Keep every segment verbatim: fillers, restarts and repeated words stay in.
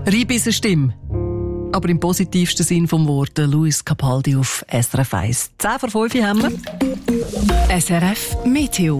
Reibisse Stimme. Aber im positivsten Sinn vom Wort, Luis Capaldi auf S R F eins. zehn vor fünf haben wir. S R F Meteo.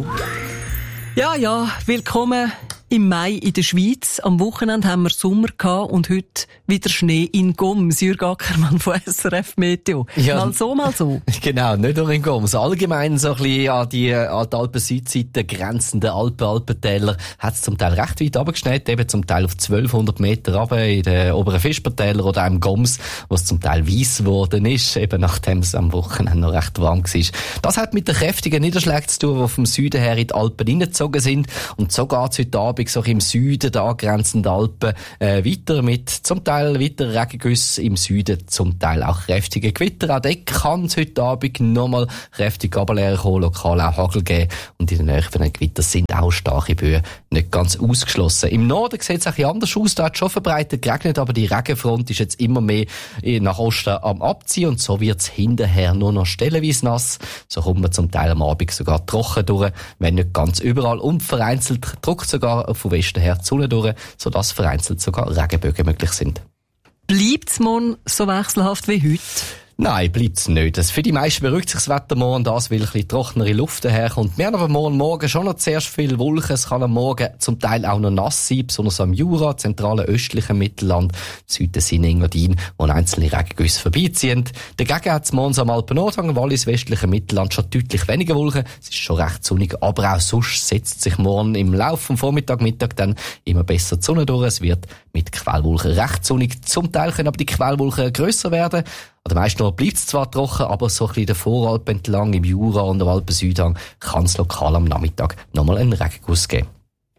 Ja, ja, willkommen im Mai in der Schweiz. Am Wochenende haben wir Sommer gehabt und heute wieder Schnee in Goms. Jürg Ackermann von S R F Meteo. Ja, mal so, mal so. Genau, nicht nur in Goms. Allgemein so ein bisschen an die, an die Alpen-Südseite grenzenden Alpen, Alpentäler hat es zum Teil recht weit runtergeschneit, eben zum Teil auf zwölfhundert Meter runter in den oberen Fispertälern oder auch im Goms, wo es zum Teil weiss geworden ist, eben nachdem es am Wochenende noch recht warm war. Das hat mit den kräftigen Niederschlägen zu tun, die vom Süden her in die Alpen hineingezogen sind. Und so geht es heute Abend so im Süden, der angrenzenden Alpen, äh, weiter mit zum Teil weiter Regengüsse im Süden, zum Teil auch kräftige Gewitter. Auch dort kann es heute Abend nochmal kräftig Gabelleere kommen, lokal auch Hagel geben. Und in der Nähe von den Gewittern sind auch starke Böen nicht ganz ausgeschlossen. Im Norden sieht es ein bisschen anders aus. Da hat es schon verbreitet geregnet, aber die Regenfront ist jetzt immer mehr nach Osten am Abziehen und so wird es hinterher nur noch stellenweise nass. So kommt man zum Teil am Abend sogar trocken durch, wenn nicht ganz überall. Und vereinzelt drückt sogar von Westen her die Sonne durch, sodass vereinzelt sogar Regenbögen möglich sind. Bleibt es morgen so wechselhaft wie heute? Nein, bleibt's nicht. Das für die meisten beruhigt sich das Wetter morgen, das, weil ein bisschen trockenere Luft daherkommt. Wir haben aber morgen Morgen schon noch zuerst viel Wolken. Es kann am Morgen zum Teil auch noch nass sein, besonders am Jura, zentralen östlichen Mittelland, Süden sind Engadin, wo einzelne Regengüsse vorbeiziehen. Dagegen hat es morgen am Alpen-Nordhang, Wallis, westlichen Mittelland schon deutlich weniger Wolken. Es ist schon recht sonnig, aber auch sonst setzt sich morgen im Laufe vom Vormittag, Mittag dann immer besser die Sonne durch. Es wird mit Quellwolken recht sonnig. Zum Teil können aber die Quellwolken grösser werden. An den meisten Orten bleibt es zwar trocken, aber so ein bisschen in der Voralpen entlang, im Jura und am Alpen-Südhang, kann es lokal am Nachmittag nochmal einen Regenguss geben.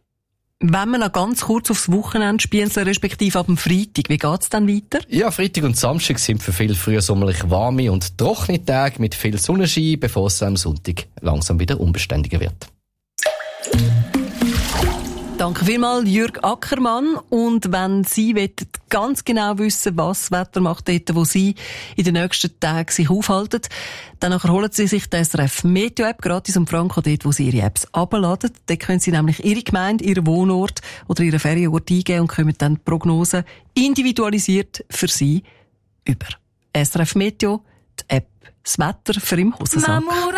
Wenn wir noch ganz kurz aufs Wochenende spielen, respektive ab dem Freitag, wie geht's dann weiter? Ja, Freitag und Samstag sind für viele frühsommerlich warme und trockene Tage mit viel Sonnenschein, bevor es am Sonntag langsam wieder unbeständiger wird. Danke vielmals, Jürg Ackermann. Und wenn Sie ganz genau wissen, was das Wetter macht, dort, wo Sie in den nächsten Tagen sich aufhalten, dann holen Sie sich die S R F Meteo App gratis und franko dort, wo Sie Ihre Apps abladen. Dort können Sie nämlich Ihre Gemeinde, Ihren Wohnort oder Ihren Ferienort eingeben und können dann die Prognosen individualisiert für Sie über. S R F Meteo, die App, das Wetter für im Hosensack.